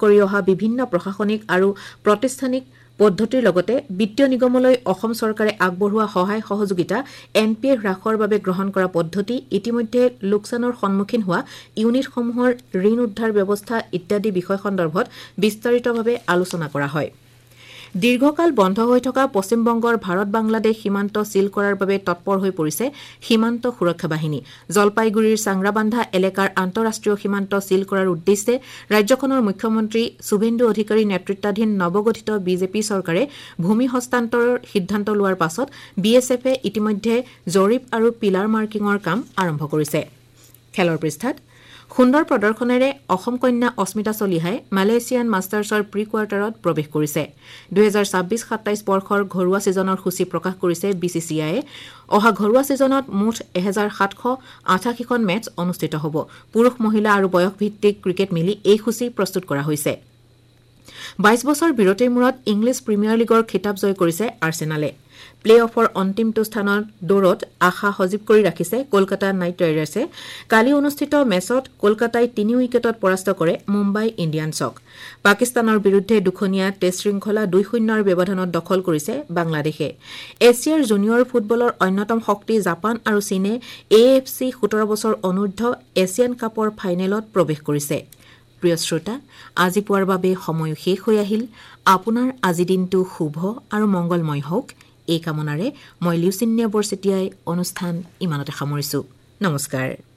কৰি অহা বিভিন্ন প্ৰশাসনিক আৰু প্ৰতিষ্ঠানিক পদ্ধতিৰ লগতে বিত্তীয় নিগমলৈ অসম চৰকাৰে আগবঢ়োৱা সহায় সহযোগিতা এনপিএ হ্ৰাসৰ বাবে গ্ৰহণ কৰা পদ্ধতি ইতিমধ্যে লোকচানৰ সন্মুখীন হোৱা ইউনিটসমূহৰ ঋণ উদ্ধাৰ ব্যৱস্থা ইত্যাদি বিষয় সন্দৰ্ভত বিস্তাৰিতভাৱে আলোচনা কৰা হয় দীৰ্ঘকাল বন্ধ হৈ থকা পশ্চিমবংগৰ ভাৰত বাংলাদেশ সীমান্ত সিল কৰাৰ বাবে তৎপৰ হৈ পৰিছে সীমান্ত সুৰক্ষা বাহিনী জলপাইগুৰিৰ চাংৰাবান্ধা এলেকাৰ আন্তঃৰাষ্ট্ৰীয় সীমান্ত সিল কৰাৰ উদ্দেশ্যে ৰাজ্যখনৰ মুখ্যমন্ত্ৰী শুভেন্দু অধিকাৰী নেতৃত্বাধীন নৱগঠিত বিজেপি চৰকাৰে ভূমি হস্তান্তৰৰ সিদ্ধান্ত লোৱাৰ পাছত বিএছএফে ইতিমধ্যে জৰীপ আৰু পিলাৰ মাৰ্কিঙৰ কাম আৰম্ভ কৰিছে খেলৰ পৃষ্ঠাত সুন্দৰ প্ৰদৰ্শনেৰে অসম কন্যা অস্মিতা চলিহাই মালয়েছিয়ান মাষ্টাৰ্ছৰ প্ৰি কোৱাৰ্টাৰত প্ৰৱেশ কৰিছে 2026-27 বৰ্ষৰ ঘৰুৱা ছিজনৰ সূচী প্ৰকাশ কৰিছে বিচিচিআইয়ে অহা ঘৰুৱা ছিজনত মুঠ 1788খন মেচ অনুষ্ঠিত হ'ব পুৰুষ মহিলা আৰু বয়সভিত্তিক ক্ৰিকেট মিলি এই সূচী প্ৰস্তুত কৰা হৈছে 22 বছৰ বিৰতিৰ মূৰত ইংলিছ প্ৰিমিয়াৰ লীগৰ খিতাপ জয় কৰিছে আৰ্ছেনালে প্লে অফৰ অন্তিমটো স্থানৰ দৌৰত আশা সজীৱ কৰি ৰাখিছে কলকাতা নাইট ৰাইডাৰ্ছে কালি অনুষ্ঠিত মেচত কলকাতাই 3 উইকেটত পৰাস্ত কৰে মুম্বাই ইণ্ডিয়ানছক পাকিস্তানৰ বিৰুদ্ধে দুখনীয়া টেষ্ট শৃংখলা 2-0ৰ ব্যৱধানত দখল কৰিছে বাংলাদেশে এছিয়াৰ জুনিয়ৰ ফুটবলৰ অন্যতম শক্তি জাপান আৰু চীনে এএফচি 17 বছৰ অনূৰ্ধ্ব এছিয়ান কাপৰ ফাইনেলত প্ৰৱেশ কৰিছে প্ৰিয় শ্ৰোতা আজি পুৱাৰ বাবে সময় শেষ হৈ আহিল আপোনাৰ আজি দিনটো শুভ আৰু মংগলময় হওক এই কামনাৰে মই লিউচিনিয়া বৰচেতিয়াই অনুষ্ঠান ইমানতে সামৰিছো নমস্কাৰ